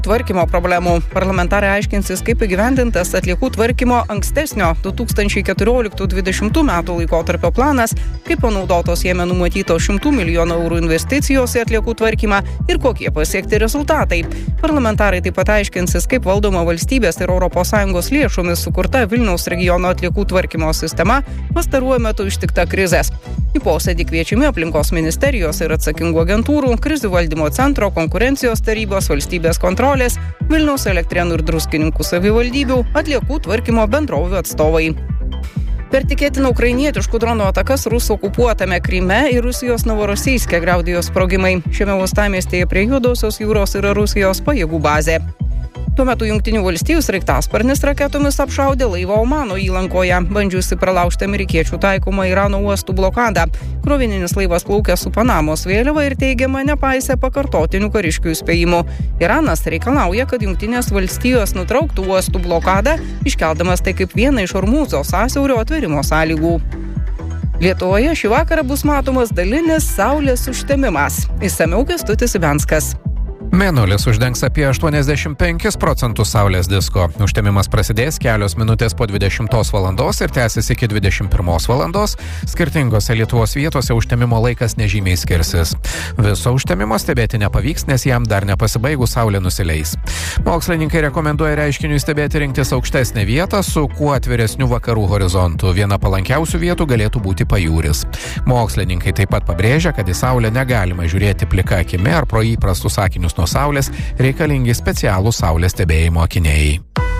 tvarkymo problemų. Parlamentarai aiškinsis, kaip įgyvendintas atliekų tvarkymo ankstesnio 2014-2020 metų laikotarpio planas, kaip panaudotos jame numatytos 100 milijonų eurų investicijos į atliekų tvarkymą ir kokie pasiekti rezultatai. Parlamentarai taip pat aiškinsis, kaip valdoma valstybės ir ES lėšomis sukurta Vilniaus regiono atliekų tvarkymo sistema pastaruoju metu ištikta krizės. Į posėdį kviečiami aplinkos ministerijos ir atsakingų agentūrų, krizių valdymo centro, konkurencijos tarybos, valstybės kontrolės, Vilniaus Elektrėnų ir Druskininkų savivaldybių, atliekų tvarkymo bendrovių atstovai. Per tikėtiną ukrainietiškų dronų atakas Rusų okupuotame Kryme ir Rusijos Novorosijske griaudėjo sprogimai. Šiame uostamiestyje prie Juodosios jūros yra Rusijos pajėgų bazė. Tuo metu Jungtinių valstijų sraigtasparnis raketomis apšaudė laivą Omano įlankoje, bandžiusi pralaužti amerikiečių taikomą Irano uostų blokadą. Krovininis laivas plaukė su Panamos vėliava ir teigiama nepaisė pakartotinių kariškių įspėjimų. Iranas reikalauja, kad Jungtinės valstijos nutrauktų uostų blokadą, iškeldamas tai kaip vieną iš Ormūzo sąsiaurio atvėrimo sąlygų. Lietuvoje šį vakarą bus matomas dalinis saulės užtemimas. Išsamiau Kęstutis Ibenskas. Mėnulis uždengs apie 85% saulės disko. Užtemimas prasidės kelios minutės po 20 valandos ir tęsis iki 21 valandos. Skirtingose Lietuvos vietose užtemimo laikas nežymiai skirsis. Viso užtemimo stebėti nepavyks, nes jam dar nepasibaigus saulė nusileis. Mokslininkai rekomenduoja reiškiniui stebėti rinktis aukštesnę vietą su kuo atviresniu vakarų horizontu. Viena palankiausių vietų galėtų būti pajūris. Mokslininkai taip pat pabrėžia, kad į saulę negalima žiūrėti plika akimi ar pro įprastus akinius nuo saulės, reikalingi specialų saulės stebėjimo akiniai.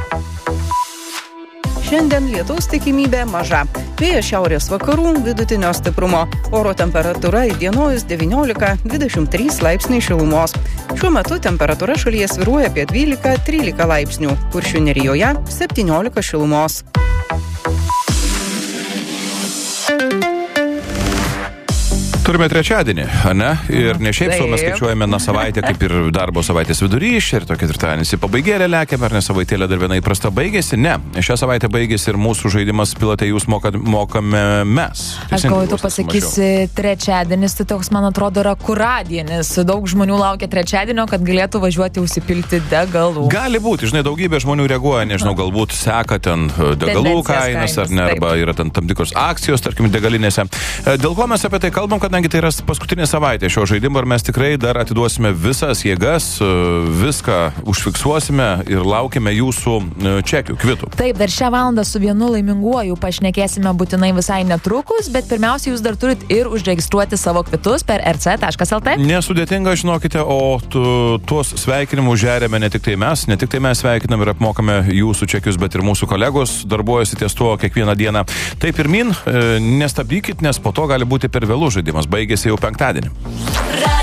Šiandien lietaus tikimybė maža. Vėjas šiaurės vakarų vidutinio stiprumo. Oro temperatūra įdienojus 19-23 laipsniai šilumos. Šiuo metu temperatūra šalyje svyruoja apie 12-13 laipsnių. Kuršių nerijoje 17 šilumos. Turime trečiadienį, ne? Ir ne šiaip sau mes skaičiuojame na savaitę, kaip ir darbo savaitės vidurys, ir tokia ketvirtadienis į pabaigėlę lekiame, ar ne savaitėlė dar viena įprasta baigėsi? Ne. Šią savaitę baigėsi ir mūsų žaidimas Pilotai jūs mokame mes. Aš galvoju, tu pasakysi trečiadienis, tai toks, man atrodo, yra kuradienis. Daug žmonių laukia trečiadienio, kad galėtų važiuoti užsipilti degalų. Gali būti, žinai, daugybė žmonių reaguoja, nežinau, galbūt seka ten degalų kainas, ar ne, arba yra ten tam tikros akcijos, tarkim, degalinėse. Dėl ko mes apie tai kalbam, kadangi tai yra paskutinė savaitė šio žaidimo ir mes tikrai dar atiduosime visas jėgas, viską užfiksuosime ir laukime jūsų čekių, kvitų. Taip, dar šią valandą su vienu laiminguoju pašnekėsime būtinai visai netrukus, bet pirmiausia, jūs dar turit ir užregistruoti savo kvitus per rc.lt. Nesudėtinga, žinokite, o tuos sveikinimus žeriame ne tik tai mes sveikinam ir apmokame jūsų čekius, bet ir mūsų kolegos darbuojasi ties tuo kiekvieną dieną. Tai pirmin, nestabdykit, nes po to gali būti per vėlų žaidimas. Baigėsi jau penktadienį.